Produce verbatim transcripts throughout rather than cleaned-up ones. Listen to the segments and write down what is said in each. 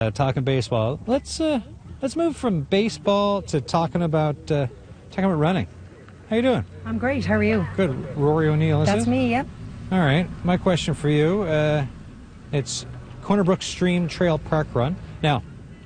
Uh, talking baseball. Let's uh, let's move from baseball to talking about uh, talking about running. How you doing? I'm great. How are you? Good. Rory O'Neill, is That's it? me. Yep. All right. My question for you: uh, it's Corner Brook Stream Trail Park Run. Now,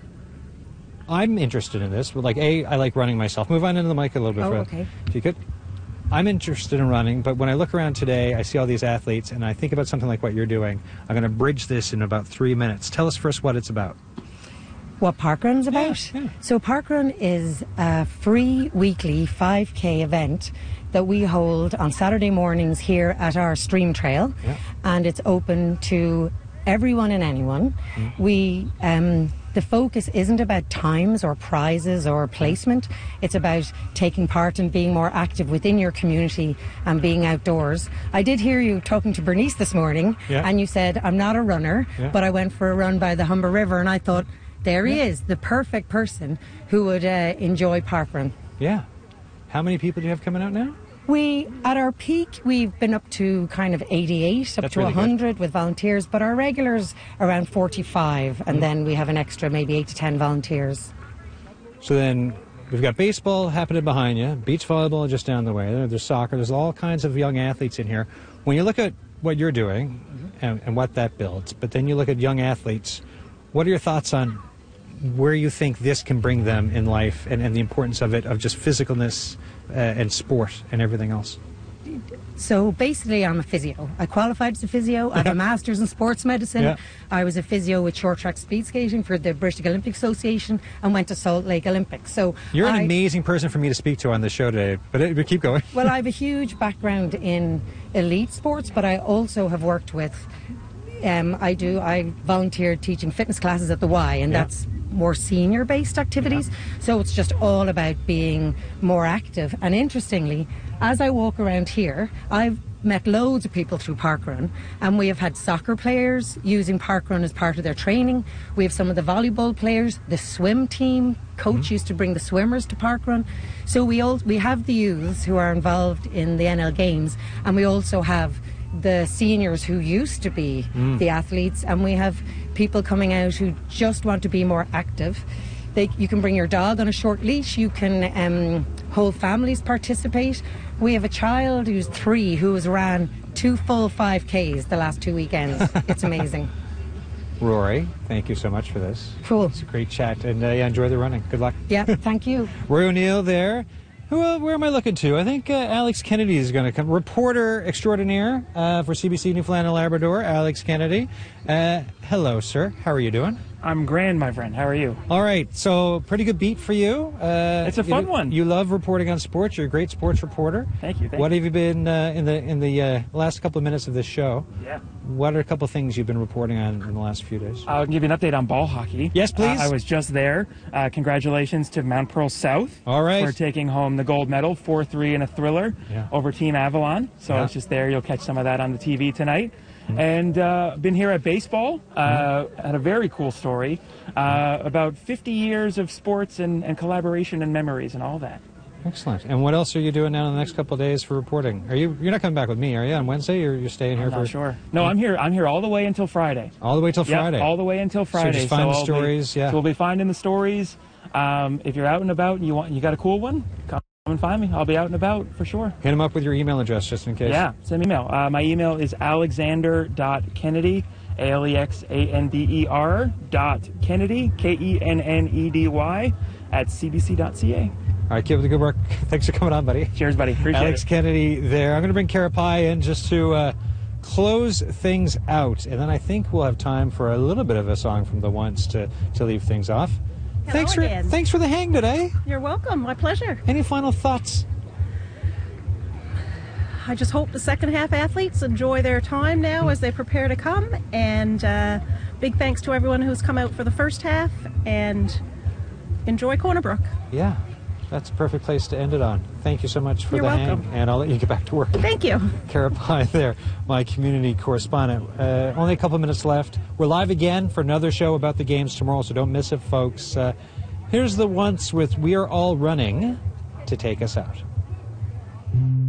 I'm interested in this. But like, a, I like running myself. Move on into the mic a little bit. Oh, for, okay. If you could. I'm interested in running, but when I look around today, I see all these athletes, and I think about something like what you're doing. I'm going to bridge this in about three minutes. Tell us first what it's about. What Parkrun's about? Yeah, yeah. So Parkrun is a free weekly five K event that we hold on Saturday mornings here at our stream trail, Yeah. and it's open to everyone and anyone. Mm. We um, the focus isn't about times or prizes or placement. It's about taking part and being more active within your community and being outdoors. I did hear you talking to Bernice this morning, Yeah. and you said, I'm not a runner, Yeah. but I went for a run by the Humber River, and I thought, there he Yeah. is, the perfect person who would uh, enjoy Parkrun. Yeah. How many people do you have coming out now? We, at our peak, we've been up to kind of eighty-eight, up That's to really good. one hundred with volunteers, but our regulars around forty-five, and Mm. then we have an extra maybe eight to ten volunteers. So then we've got baseball happening behind you, beach volleyball just down the way. There- There's soccer. There's all kinds of young athletes in here. When you look at what you're doing and, and what that builds, but then you look at young athletes, what are your thoughts on where you think this can bring them in life and, and the importance of it, of just physicalness uh, and sport and everything else? So basically, I'm a physio. I qualified as a physio. I have a master's in sports medicine. Yeah. I was a physio with short track speed skating for the British Olympic Association and went to Salt Lake Olympics. So You're an I, amazing person for me to speak to on the show today, but, it, but keep going. Well, I have a huge background in elite sports, but I also have worked with. Um, I do. I volunteered teaching fitness classes at the Y, and Yeah. that's more senior-based activities. So it's just all about being more active. And interestingly, as I walk around here, I've met loads of people through Parkrun, and we have had soccer players using Parkrun as part of their training. We have some of the volleyball players, the swim team coach used to bring the swimmers to Parkrun. So we all we have the youths who are involved in the N L Games, and we also have the seniors who used to be Mm. the athletes, and we have people coming out who just want to be more active. They, you can bring your dog on a short leash, you can um, whole families participate. We have a child who's three who has ran two full five Ks the last two weekends. It's amazing. Rory, thank you so much for this. Cool. It's a great chat, and uh, yeah, enjoy the running. Good luck. Yeah, thank you. Rory O'Neill there. Who, uh, where am I looking to? I think uh, Alex Kennedy is going to come. Reporter extraordinaire uh, for C B C Newfoundland and Labrador, Alex Kennedy. Uh, hello, sir. How are you doing? I'm grand, my friend. How are you? All right. So, pretty good beat for you. Uh, It's a fun you, one. You love reporting on sports. You're a great sports reporter. Thank you. Thank what you. have you been uh, in the in the uh, last couple of minutes of this show? Yeah. What are a couple of things you've been reporting on in the last few days? I'll give you an update on ball hockey. Yes, please. Uh, I was just there. Uh, congratulations to Mount Pearl South. All right. For taking home the gold medal, four three in a thriller Yeah. over Team Avalon. So Yeah. it's just there. You'll catch some of that on the T V tonight. And uh, been here at baseball. Uh, had a very cool story uh, about fifty years of sports and, and collaboration and memories and all that. Excellent. And what else are you doing now in the next couple of days for reporting? Are you you're not coming back with me, are you, on Wednesday, or you're staying here I'm for not sure. No, I'm here. I'm here all the way until Friday. all the way till Yep, Friday? all the way until Friday. just find the I'll be- stories, yeah. So we'll be finding the stories. Um, if you're out and about and you want, you got a cool one, come and find me. I'll be out and about for sure. Hit him up with your email address just in case. Yeah, send me an email. Uh, my email is alexander.kennedy, A L E X A N D E R dot Kennedy, K E N N E D Y, at c b c dot c a. All right, keep up the good work. Thanks for coming on, buddy. Cheers, buddy. Appreciate Alex it. Kennedy there. I'm going to bring Kara Pye in just to uh, close things out, and then I think we'll have time for a little bit of a song from the Once to, to leave things off. Hello thanks for again. thanks for the hang today. You're welcome. My pleasure. Any final thoughts? I just hope the second half athletes enjoy their time now as they prepare to come. And uh, big thanks to everyone who's come out for the first half. And enjoy Corner Brook. Yeah, that's a perfect place to end it on. Thank you so much for You're the welcome. hang, and I'll let you get back to work. Thank you. Kara Pye there, my community correspondent. Uh, only a couple minutes left. We're live again for another show about the games tomorrow, so don't miss it, folks. Uh, here's the Once with We Are All Running to take us out.